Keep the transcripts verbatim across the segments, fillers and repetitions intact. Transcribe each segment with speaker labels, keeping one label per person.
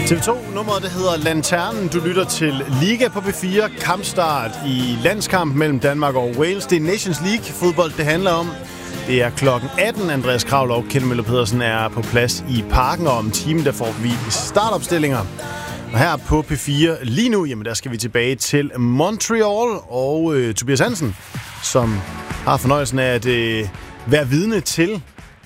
Speaker 1: T V to-nummeret, det hedder Lanternen. Du lytter til Liga på P fire. Kampstart i landskamp mellem Danmark og Wales. Det er Nations League fodbold, det handler om. Det er klokken atten. Andreas Kravl og Kenneth Møller Pedersen er på plads i parken, og om timen der får vi startopstillinger. Og her på P fire lige nu, jamen der skal vi tilbage til Montreal og øh, Tobias Hansen, som har fornøjelsen af at øh, være vidne til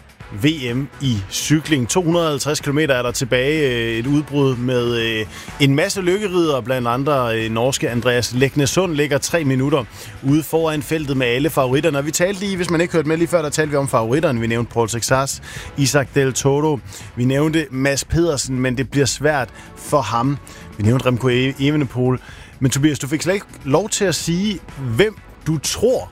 Speaker 1: V M i cykling. to hundrede og halvtreds kilometer er der tilbage. Et udbrud med en masse lykkeriddere, blandt andre norske Andreas Leknesund ligger tre minutter ude foran feltet med alle favoritterne. Og vi talte lige, hvis man ikke hørte med lige før, der talte vi om favoritterne. Vi nævnte Paul Texas, Isaac Del Toro. Vi nævnte Mads Pedersen, men det bliver svært for ham. Vi nævnte Remco Evenepoel. Men Tobias, du fik slet ikke lov til at sige, hvem du tror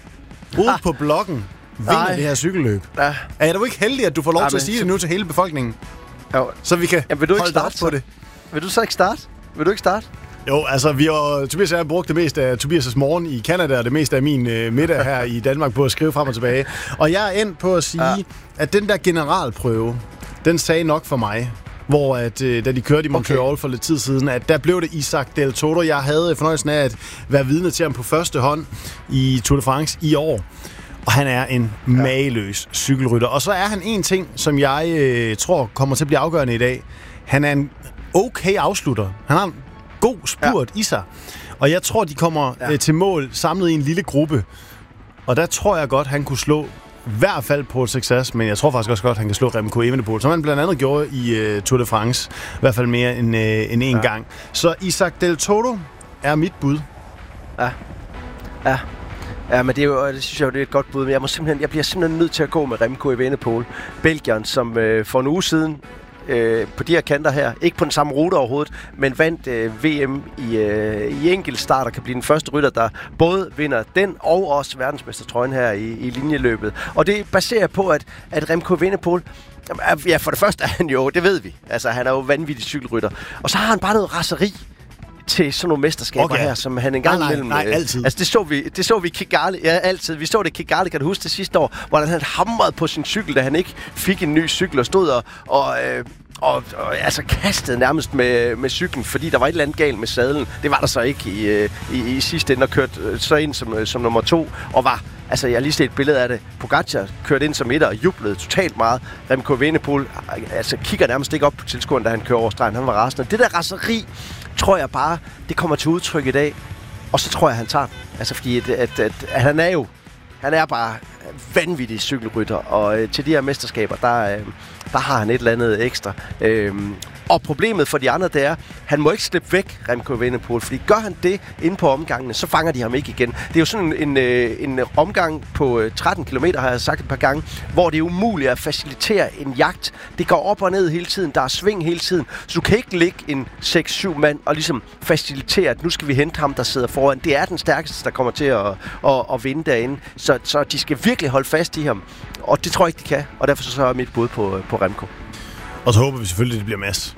Speaker 1: ude på bloggen vinder Nej. det her cykelløb. Ja. Er du ikke heldig, at du får lov ja, til at sige så... det nu til hele befolkningen? Jo. Så vi kan
Speaker 2: Jamen, vil du ikke
Speaker 1: holde
Speaker 2: starte,
Speaker 1: op på det.
Speaker 2: Vil du så ikke starte? Vil du ikke starte?
Speaker 1: Jo, altså, vi har, Tobias og jeg har brugt det meste af Tobias' morgen i Canada, og det meste af min øh, middag her i Danmark på at skrive frem og tilbage. Og jeg er endt på at sige, ja. at den der generalprøve, den sagde nok for mig, hvor at, øh, da de kørte i Montreal okay. for lidt tid siden, at der blev det Isaac Del Toro. Jeg havde fornøjelsen af at være vidne til ham på første hånd i Tour de France i år. Og han er en ja. mageløs cykelrytter. Og så er han en ting, som jeg øh, tror kommer til at blive afgørende i dag. Han er en okay afslutter. Han har en god spurt ja. i sig. Og jeg tror, de kommer ja. øh, til mål samlet i en lille gruppe. Og der tror jeg godt, han kunne slå i hvert fald på et succes, men jeg tror faktisk også godt, han kan slå Remco Evenepoel, som han blandt andet gjorde i øh, Tour de France. I hvert fald mere end øh, en, en ja. gang. Så Isaac Del Toro er mit bud.
Speaker 2: Ja. Ja. Ja, men det, er jo, det synes jeg jo, det er et godt bud, men jeg, må simpelthen, jeg bliver simpelthen nødt til at gå med Remco Evenepoel, Belgieren, som øh, for en uge siden øh, på de her kanter her, ikke på den samme rute overhovedet, men vandt øh, V M i, øh, i enkeltstart og kan blive den første rytter, der både vinder den og også verdensmestertrøjen her i, i linjeløbet. Og det baserer på, at, at Remco Evenepoel, ja, for det første er han jo, det ved vi, altså han er jo vanvittig cykelrytter, og så har han bare noget raseri til sådan nogle mesterskaber okay. her, som han engang
Speaker 1: nej,
Speaker 2: imellem...
Speaker 1: Nej, nej, altid.
Speaker 2: Altså, det så vi, det så vi i Kigali, ja, altid. Vi så det i Kigali, kan du huske det sidste år, hvor han havde hamret på sin cykel, da han ikke fik en ny cykel og stod og... og øh, Og, og altså kastede nærmest med, med cyklen, fordi der var et eller andet galt med sadlen. Det var der så ikke i, i, i sidste ende, og kørte så ind som, som nummer to, og var... Altså, jeg har lige set et billede af det. Pogacar kørte ind som etter og jublede totalt meget. Remco Evenepoel altså, kigger nærmest ikke op på tilskueren, da han kører over stregen. Han var rasende. Det der raseri, tror jeg bare, det kommer til udtryk i dag. Og så tror jeg, han tager den. Altså, fordi at, at, at, at han er jo... Han er bare vanvittig cykelrytter, og øh, til de her mesterskaber, der, øh, der har han et eller andet ekstra. Øhm, og problemet for de andre, det er, han må ikke slippe væk, Remco Evenepoel, fordi gør han det inde på omgangene, så fanger de ham ikke igen. Det er jo sådan en, en, en omgang på tretten kilometer, har jeg sagt et par gange, hvor det er umuligt at facilitere en jagt. Det går op og ned hele tiden, der er sving hele tiden, så du kan ikke ligge en seks syv mand og ligesom facilitere, at nu skal vi hente ham, der sidder foran. Det er den stærkeste, der kommer til at, at, at vinde derinde, så, så de skal virkelig holde fast i ham, og det tror jeg ikke, de kan, og derfor så er mit bud på, på Remco.
Speaker 1: Og så håber vi selvfølgelig, at det bliver Mads.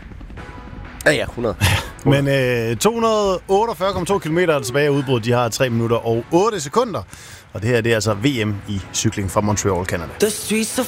Speaker 2: Ja, ja, hundrede.
Speaker 1: Men øh, to hundrede og otteogfyrre komma to kilometer er tilbage af udbruddet. De har tre minutter og otte sekunder. Og det her, det er altså V M i cykling fra Montreal, Canada.